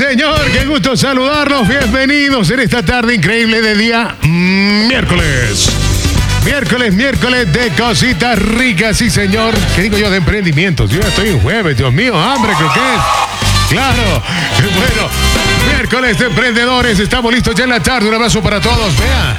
señor, qué gusto saludarlos. Bienvenidos en esta tarde increíble de día miércoles. Miércoles de cositas ricas, sí señor. ¿Qué digo yo de emprendimientos? Yo ya estoy en jueves, Dios mío, hambre creo que es. Claro, bueno, miércoles de emprendedores, estamos listos ya en la tarde. Un abrazo para todos, vea.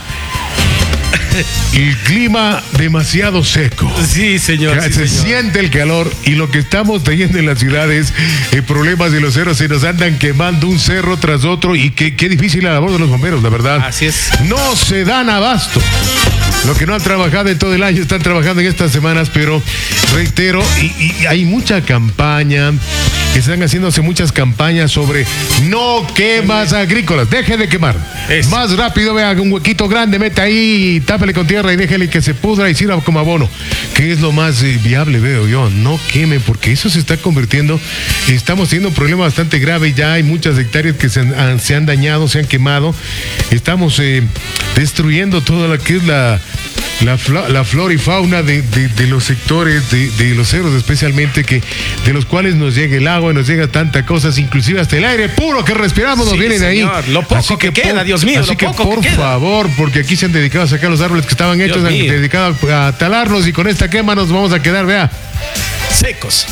El clima demasiado seco. Sí, señor. Se siente el calor y lo que estamos teniendo en las ciudades, problemas de los cerros, se nos andan quemando un cerro tras otro y qué difícil la labor de los bomberos, la verdad. Así es. No se dan abasto. Lo que no han trabajado en todo el año, están trabajando en estas semanas, pero reitero, y hay mucha campaña, están haciéndose muchas campañas sobre no quemas agrícolas, deje de quemar. Más rápido, vea un huequito grande, mete ahí, tápele con tierra y déjele que se pudra y sirva como abono, que es lo más viable, veo yo. No queme, porque eso se está convirtiendo, estamos teniendo un problema bastante grave, ya hay muchas hectáreas que se han dañado, se han quemado, estamos destruyendo todo lo que es la flora y fauna de los sectores, de los cerros especialmente, de los cuales nos llega el agua, nos llega tantas cosas, inclusive hasta el aire puro que respiramos nos viene de ahí. Lo poco así que queda, Dios mío, así lo que poco por que queda. favor, porque aquí se han dedicado a sacar los árboles que estaban hechos, se han dedicado a talarlos y con esta quema nos vamos a quedar, vea, secos.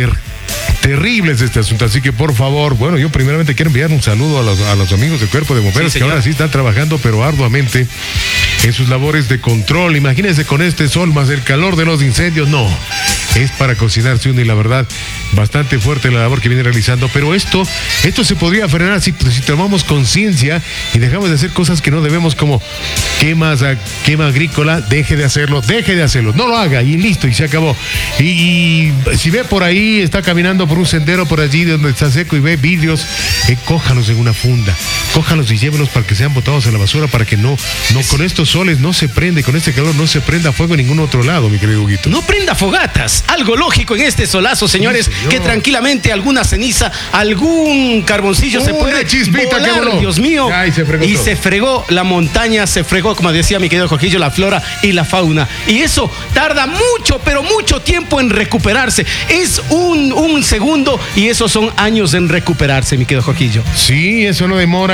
Terrible es este asunto, así que por favor, bueno, yo primeramente quiero enviar un saludo a los amigos del Cuerpo de Bomberos, que ahora sí están trabajando, pero arduamente en sus labores de control. Imagínense con este sol más el calor de los incendios, no, es para cocinarse uno y la verdad, bastante fuerte la labor que viene realizando, pero esto se podría frenar si tomamos conciencia y dejamos de hacer cosas que no debemos, como quema agrícola, deje de hacerlo, no lo haga y listo, y se acabó. Y si ve por ahí, está caminando por un sendero por allí donde está seco y ve vidrios, cójalos en una funda, cójalos y llévelos para que sean botados a la basura, para que no con estos soles no se prende, con este calor no se prenda fuego en ningún otro lado, mi querido Huguito. No prenda fogatas, algo lógico en este solazo, señores, sí, que tranquilamente alguna ceniza, algún carboncillo se puede chispita volar, que voló. Dios mío, y se fregó la montaña, se fregó, como decía mi querido Jorgillo, la flora y la fauna, y eso tarda mucho, pero mucho tiempo en recuperarse. Es un segundo y esos son años en recuperarse, mi querido Jorgillo. Sí, eso no demora,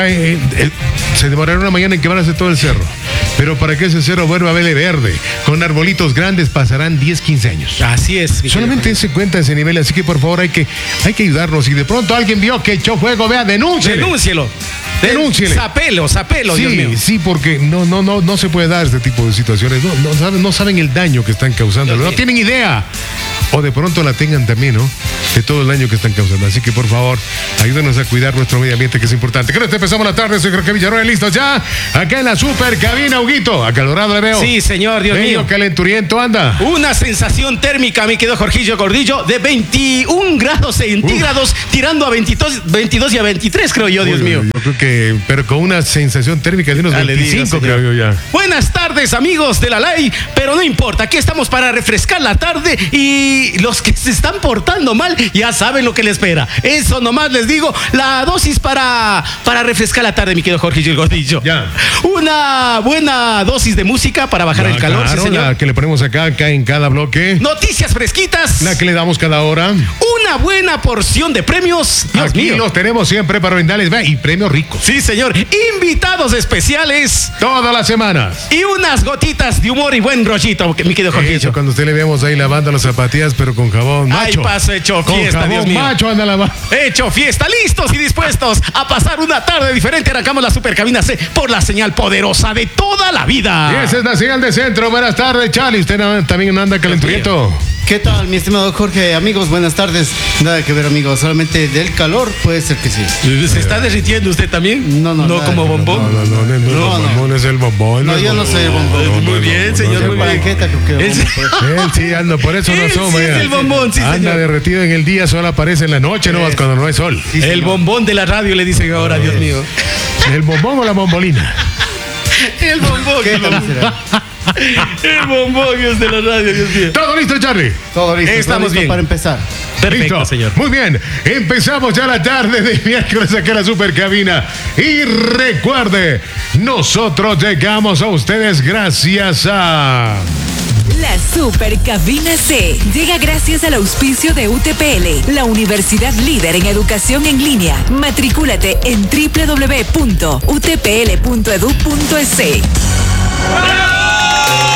se demorará una mañana en que van a hacer todo el cerro, pero para que ese cerro vuelva a verle verde, con arbolitos grandes, pasarán 10, 15 años. Así es. Solamente se cuenta ese nivel, así que por favor hay que ayudarnos. Y de pronto alguien vio que echó fuego, vea, denúncielo. Sapelo, sí, Dios mío. Sí, porque no se puede dar este tipo de situaciones. No saben el daño que están causando, no tienen idea. O de pronto la tengan también, ¿no? De todo el daño que están causando. Así que por favor, ayúdenos a cuidar nuestro medio ambiente, que es importante. Con esto empezamos la tarde, soy Jorge Villarroel, listos ya. Acá en la super cabina, Huguito. Acalorado le veo. Sí, señor, Dios mío. Calenturiento anda. Una sensación térmica, mi querido Jorgillo Gordillo, de 21 grados centígrados, tirando a 22 y a 23, creo yo, Dios mío. Yo creo que, pero con una sensación térmica de unos 25, creo yo ya. Buenas tardes, amigos de la LAI, pero no importa, aquí estamos para refrescar la tarde y los que se están portando mal ya saben lo que les espera. Eso nomás les digo, la dosis para refrescar la tarde, mi querido Jorgillo Gordillo. Ya. Una buena dosis de música para bajar el calor, claro, sí, señor. La que le ponemos acá en cada bloque. Noticias fresquitas. La que le damos cada hora. Una buena porción de premios. Dios Aquí mío. los tenemos siempre para brindarles, y premios ricos. Sí, señor. Invitados especiales. Todas las semanas. Y unas gotitas de humor y buen rollito, mi querido Jorgillo. Cuando usted le vemos ahí lavando las zapatillas, pero con jabón macho. Ay, paso hecho fiesta, con jabón, Dios mío. macho anda lavando. Hecho fiesta, listos y dispuestos a pasar una tarde diferente. Arrancamos la Supercabina C por la señal poderosa de toda la vida. Y esa es la señal de centro. Buenas tardes, Charlie. ¿Usted también anda calenturiento? ¿Qué tal, mi estimado Jorge? Amigos, buenas tardes. Nada que ver, amigos. Solamente del calor puede ser que sí. ¿Se está derritiendo usted también? No, como bombón. No, es el bombón. No, yo no soy el bombón. Muy bien, señor. Muy bien. Él sí anda, por eso no somos. Sí, es el bombón, sí, anda señor. derretido en el día, solo aparece en la noche, no más cuando no hay sol. Sí, el bombón de la radio le dicen ahora, Dios mío. ¿El bombón o la bombolina? El bombón. ¿Qué tal será? El bombón es de la radio, Dios mío. ¿Todo listo, Charlie? Todo listo. Estamos bien para empezar. Perfecto, ¿Listo? señor. Muy bien, empezamos ya la tarde de miércoles acá en la Supercabina. Y recuerde, nosotros llegamos a ustedes gracias a La Super Cabina C llega gracias al auspicio de UTPL, la universidad líder en educación en línea. Matricúlate en www.utpl.edu.es.